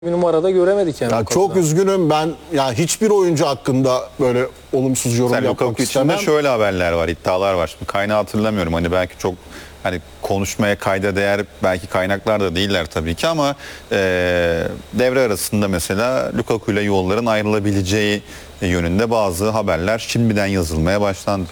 bir numarada göremedik yani. Ya çok üzgünüm ben, ya hiçbir oyuncu hakkında böyle olumsuz yorum Sen yapmak Lukaku istemem. içinde şöyle haberler var, iddialar var. Şimdi kaynağı hatırlamıyorum. Hani belki çok konuşmaya kayda değer belki kaynaklar da değiller tabii ki ama devre arasında mesela Lukaku ile yolların ayrılabileceği yönünde bazı haberler şimdiden yazılmaya başlandı.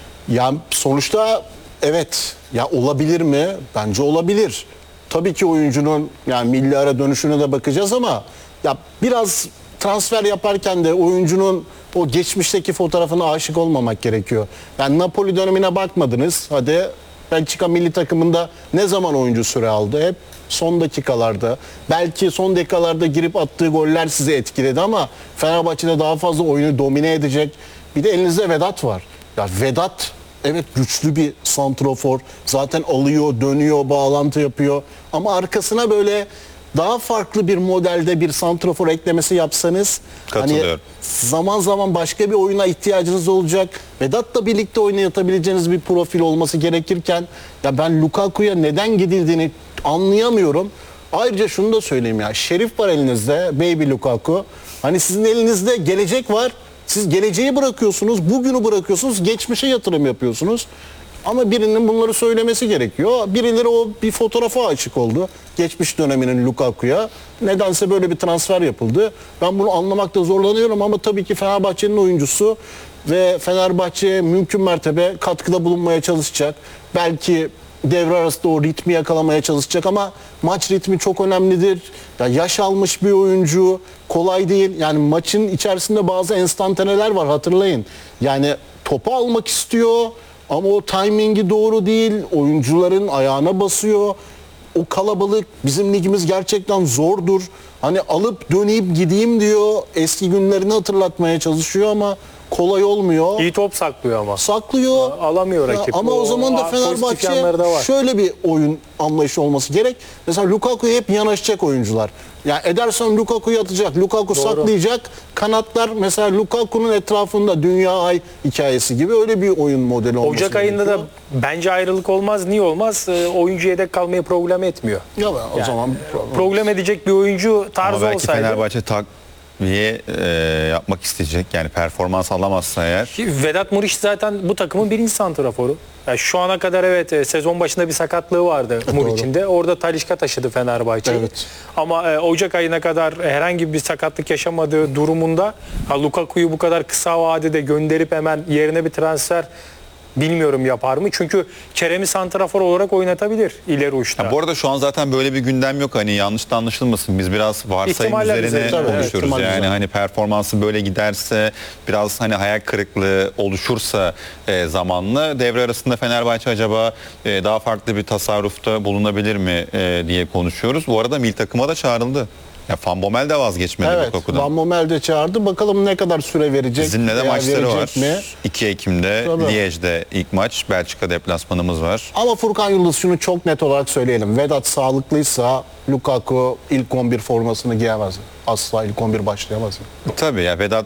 Ya sonuçta evet, ya olabilir mi? Bence olabilir. Tabii ki oyuncunun yani milli ara dönüşüne de bakacağız ama ya biraz transfer yaparken de oyuncunun o geçmişteki fotoğrafına aşık olmamak gerekiyor. Yani Napoli dönemine bakmadınız. Hadi Belçika milli takımında ne zaman oyuncu süre aldı? Hep son dakikalarda. Belki son dakikalarda girip attığı goller sizi etkiledi ama Fenerbahçe'de daha fazla oyunu domine edecek. Bir de elinizde Vedat var. Ya Vedat evet güçlü bir santrafor. Zaten alıyor, dönüyor, bağlantı yapıyor. Ama arkasına böyle daha farklı bir modelde bir santrafor eklemesi yapsanız Katılıyorum. zaman zaman başka bir oyuna ihtiyacınız olacak. Vedat'la birlikte oynatabileceğiniz bir profil olması gerekirken ya ben Lukaku'ya neden gidildiğini anlayamıyorum. Ayrıca şunu da söyleyeyim, ya Şerif var elinizde, Baby Lukaku. Hani sizin elinizde gelecek var. Siz geleceği bırakıyorsunuz, bugünü bırakıyorsunuz, geçmişe yatırım yapıyorsunuz. Ama birinin bunları söylemesi gerekiyor. Birileri o bir fotoğrafa açık oldu. Geçmiş döneminin Lukaku'ya. Nedense böyle bir transfer yapıldı. Ben bunu anlamakta zorlanıyorum ama tabii ki Fenerbahçe'nin oyuncusu ve Fenerbahçe mümkün mertebe katkıda bulunmaya çalışacak. Belki devre arasında o ritmi yakalamaya çalışacak ama maç ritmi çok önemlidir. Ya yaş almış bir oyuncu, kolay değil. Yani maçın içerisinde bazı enstantaneler var, hatırlayın. Yani topu almak istiyor ama o timingi doğru değil. Oyuncuların ayağına basıyor. O kalabalık, bizim ligimiz gerçekten zordur. Hani alıp döneyim gideyim diyor. Eski günlerini hatırlatmaya çalışıyor ama kolay olmuyor. İyi top saklıyor ama. Saklıyor. Alamıyor rakip. Ama o zaman da pozitif yanları da var. Fenerbahçe şöyle bir oyun anlayışı olması gerek. Mesela Lukaku'ya hep yanaşacak oyuncular. Ya Ederson Lukaku'yu atacak. Lukaku saklayacak. Kanatlar mesela Lukaku'nun etrafında dünya ay hikayesi gibi öyle bir oyun modeli olması Ocak ayında da gerekiyor. bence ayrılık olmaz. Niye olmaz? Oyuncu yedek kalmayı problem etmiyor. Ya o zaman Problem edecek bir oyuncu tarzı Ama belki olsaydı. Fenerbahçe takviye yapmak isteyecek. Yani performans alamazsa eğer. Ki Vedat Muriç zaten bu takımın birinci santraforu. Yani şu ana kadar evet sezon başında bir sakatlığı vardı Muriç'in de. Orada Talisca taşıdı Fenerbahçe'yi. Evet. Ama Ocak ayına kadar herhangi bir sakatlık yaşamadığı durumunda Lukaku'yu bu kadar kısa vadede gönderip hemen yerine bir transfer bilmiyorum yapar mı? Çünkü Kerem'i santrafor olarak oynatabilir ileri uçta. Ya bu arada şu an zaten böyle bir gündem yok. Hani yanlış da anlaşılmasın. Biz biraz varsayım İhtimaller üzerine üzerine, tabii, konuşuyoruz. ihtimal Yani üzerine. hani performansı böyle giderse, biraz hani hayal kırıklığı oluşursa zamanla devre arasında Fenerbahçe acaba daha farklı bir tasarrufta bulunabilir mi diye konuşuyoruz. Bu arada milli takıma da çağrıldı. Ya Van Bommel de vazgeçmedi evet, Lukaku'dan. Van Bommel de çağırdı. Bakalım ne kadar süre verecek. Sizinle de veya maçları var. verecek mi? 2 Ekim'de Tabii. Liège'de ilk maç. Belçika deplasmanımız var. Ama Furkan Yıldız şunu çok net olarak söyleyelim. Vedat sağlıklıysa Lukaku ilk 11 formasını giyemez. Asla ilk 11 başlayamaz. Tabii ya Vedat,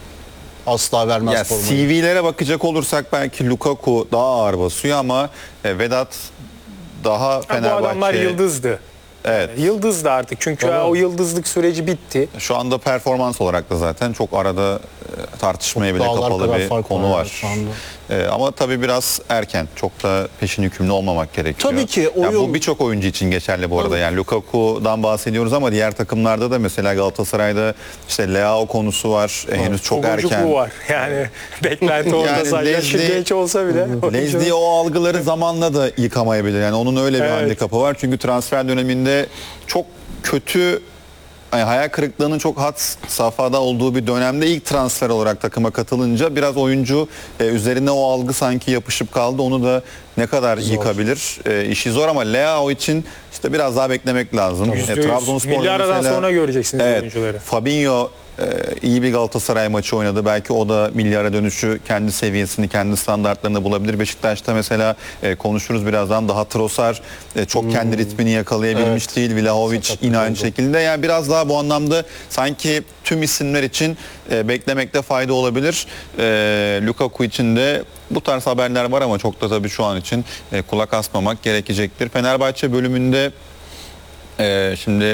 Asla vermez ya formayı. CV'lere bakacak olursak belki Lukaku daha ağır basıyor ama Vedat daha Bu adamlar Fenerbahçe. yıldızdı. Evet. Yıldızdı artık çünkü o yıldızlık süreci bitti. Şu anda performans olarak da zaten çok arada tartışmaya Çok bile dağlar kapalı kadar bir fark konu var var. şu anda. Ama tabii biraz erken. Çok da peşin hükümlü olmamak gerekiyor. Tabii ki Ya oyun- bu birçok oyuncu için geçerli bu arada. Yani Lukaku'dan bahsediyoruz ama diğer takımlarda da mesela Galatasaray'da işte Leao konusu var. Henüz çok Çocukluğu erken. var. Yani beklenti orada Yani sadece yaşı Leslie- genç olsa bile. Leslie o algıları zamanla da yıkamayabilir. Yani onun öyle bir Evet. handikapı var. Çünkü transfer döneminde çok kötü, yani hayal kırıklığının çok had safhada olduğu bir dönemde ilk transfer olarak takıma katılınca biraz oyuncu üzerine o algı sanki yapışıp kaldı. Onu da ne kadar yıkabilir? İşi zor ama Leao için işte biraz daha beklemek lazım. Trabzonspor'da Milli aradan mesela- sonra göreceksiniz Evet, oyuncuları. Fabinho iyi bir Galatasaray maçı oynadı. Belki o da milli ara dönüşü kendi seviyesini, kendi standartlarını bulabilir. Beşiktaş'ta mesela konuşuruz birazdan, daha Trossard çok kendi ritmini yakalayabilmiş Evet. değil. Vlahovic Sakatlık yine aynı oldu. şekilde. Yani biraz daha bu anlamda sanki tüm isimler için beklemekte fayda olabilir. Lukaku için de bu tarz haberler var ama çok da tabii şu an için kulak asmamak gerekecektir. Fenerbahçe bölümünde şimdi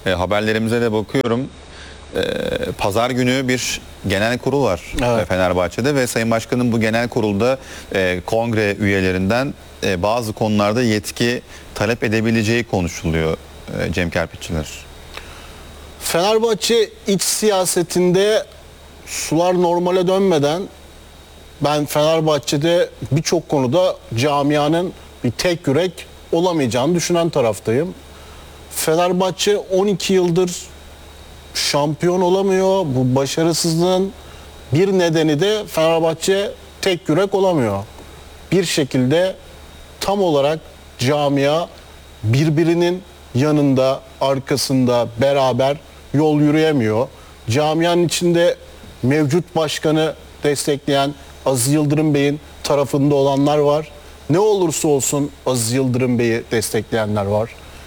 haberlerimize de bakıyorum. Pazar günü bir genel kurul var Evet. Fenerbahçe'de ve Sayın Başkan'ın bu genel kurulda kongre üyelerinden bazı konularda yetki talep edebileceği konuşuluyor Cem Kerpiççiler. Fenerbahçe iç siyasetinde sular normale dönmeden ben Fenerbahçe'de birçok konuda camianın bir tek yürek olamayacağını düşünen taraftayım. Fenerbahçe 12 yıldır şampiyon olamıyor. Bu başarısızlığın bir nedeni de Fenerbahçe tek yürek olamıyor. Bir şekilde tam olarak camia birbirinin yanında, arkasında, beraber yol yürüyemiyor. Camianın içinde mevcut başkanı destekleyen Aziz Yıldırım Bey'in tarafında olanlar var. Ne olursa olsun Aziz Yıldırım Bey'i destekleyenler var.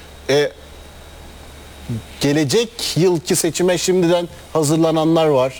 Gelecek yılki seçime şimdiden hazırlananlar var.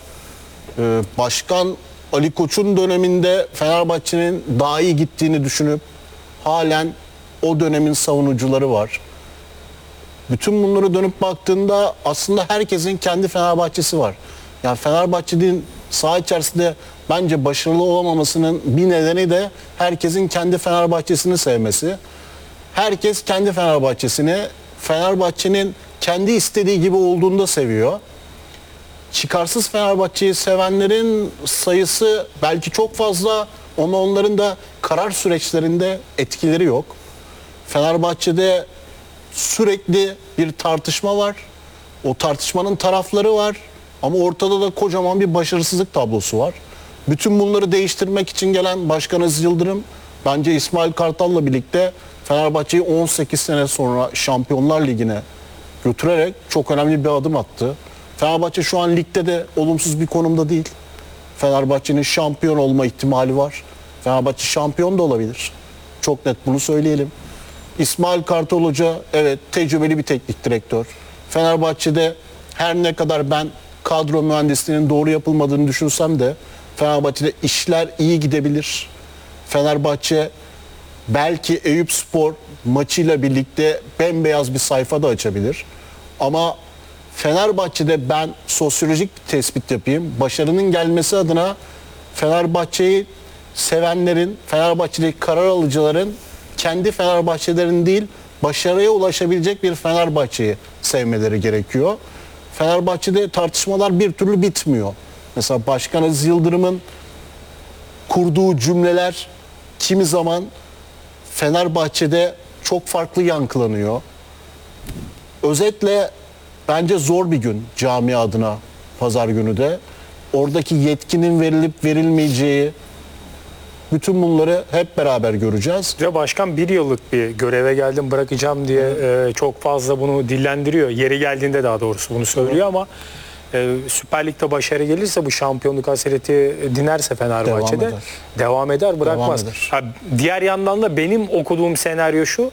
Başkan Ali Koç'un döneminde Fenerbahçe'nin daha iyi gittiğini düşünüp halen o dönemin savunucuları var. Bütün bunları dönüp baktığında aslında herkesin kendi Fenerbahçesi var. Yani Fenerbahçe'nin saha içerisinde bence başarılı olamamasının bir nedeni de herkesin kendi Fenerbahçesini sevmesi. Herkes kendi Fenerbahçesini, Fenerbahçe'nin kendi istediği gibi olduğunda seviyor. Çıkarsız Fenerbahçe'yi sevenlerin sayısı belki çok fazla ama onların da karar süreçlerinde etkileri yok. Fenerbahçe'de sürekli bir tartışma var. O tartışmanın tarafları var ama ortada da kocaman bir başarısızlık tablosu var. Bütün bunları değiştirmek için gelen Başkan Aziz Yıldırım bence İsmail Kartal'la birlikte Fenerbahçe'yi 18 sene sonra Şampiyonlar Ligi'ne götürerek çok önemli bir adım attı. Fenerbahçe şu an ligde de olumsuz bir konumda değil. Fenerbahçe'nin şampiyon olma ihtimali var. Fenerbahçe şampiyon da olabilir. Çok net bunu söyleyelim. İsmail Kartal Hoca evet tecrübeli bir teknik direktör. Fenerbahçe'de her ne kadar ben kadro mühendisliğinin doğru yapılmadığını düşünsem de Fenerbahçe'de işler iyi gidebilir. Fenerbahçe belki Eyüpspor maçıyla birlikte bembeyaz bir sayfa da açabilir. Ama Fenerbahçe'de ben sosyolojik bir tespit yapayım. Başarının gelmesi adına Fenerbahçe'yi sevenlerin, Fenerbahçe'deki karar alıcıların kendi Fenerbahçelerin değil, başarıya ulaşabilecek bir Fenerbahçe'yi sevmeleri gerekiyor. Fenerbahçe'de tartışmalar bir türlü bitmiyor. Mesela Başkan Aziz Yıldırım'ın kurduğu cümleler kimi zaman Fenerbahçe'de çok farklı yankılanıyor. Özetle bence zor bir gün cami adına pazar günü de. Oradaki yetkinin verilip verilmeyeceği bütün bunları hep beraber göreceğiz. Ve başkan bir yıllık bir göreve geldim bırakacağım diye çok fazla bunu dillendiriyor. Yeri geldiğinde daha doğrusu bunu söylüyor ama Süper Lig'de başarı gelirse bu şampiyonluk hasreti dinerse Fenerbahçe'de devam eder bırakmaz. Devam eder. Ha, diğer yandan da benim okuduğum senaryo şu,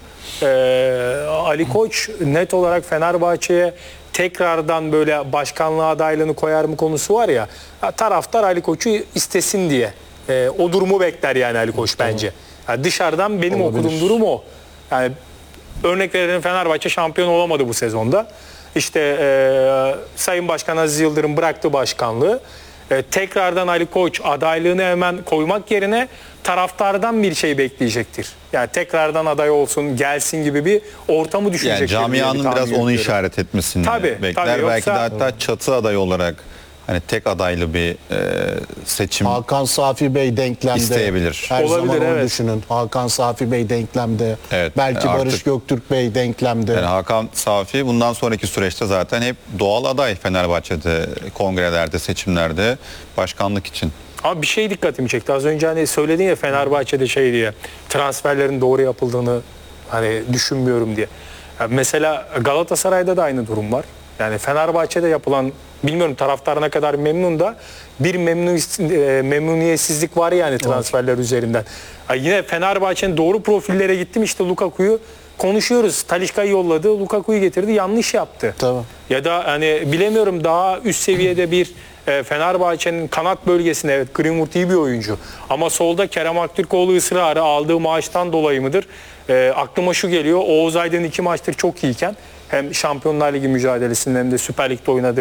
Ali Koç net olarak Fenerbahçe'ye tekrardan böyle başkanlığa adaylığını koyar mı konusu var ya, taraftar Ali Koç'u istesin diye o durumu bekler yani Ali Koç bence. Yani dışarıdan benim Olabilir. okuduğum durum o. Yani örnek verelim, Fenerbahçe şampiyon olamadı bu sezonda. İşte Sayın Başkan Aziz Yıldırım bıraktı başkanlığı. Tekrardan Ali Koç adaylığını hemen koymak yerine taraftardan bir şey bekleyecektir. Yani tekrardan aday olsun, gelsin gibi bir ortamı düşünecektir. Yani camianın biraz onu işaret etmesini bekler. Tabii, belki de yoksa hatta çatı aday olarak hani tek adaylı bir seçim Hakan Safi Bey denklemde isteyebilir. Her Olabilir, zaman onu evet. düşünün. Hakan Safi Bey denklemde. Evet, Belki artık- Barış Göktürk Bey denklemde. Yani Hakan Safi bundan sonraki süreçte zaten hep doğal aday Fenerbahçe'de, kongrelerde, seçimlerde başkanlık için. ama bir şey dikkatimi çekti. Az önce hani söyledin ya Fenerbahçe'de şey diye, transferlerin doğru yapıldığını hani düşünmüyorum diye. Yani mesela Galatasaray'da da aynı durum var. Yani Fenerbahçe'de yapılan, bilmiyorum taraftarına kadar memnun da bir memnuniyetsizlik var yani transferler üzerinden. Yani yine Fenerbahçe'nin doğru profillere gittim, işte Lukaku'yu konuşuyoruz. Talisca'yı yolladı, Lukaku'yu getirdi, yanlış yaptı. Tabii. Ya da hani bilemiyorum, daha üst seviyede bir Fenerbahçe'nin kanat bölgesinde, evet Greenwood iyi bir oyuncu ama solda Kerem Aktürkoğlu ısrarı aldığı maaştan dolayı mıdır? Aklıma şu geliyor, Oğuz Aydın 2 maçtır çok iyiyken hem Şampiyonlar Ligi mücadelesinde hem de Süper Lig'de oynadığı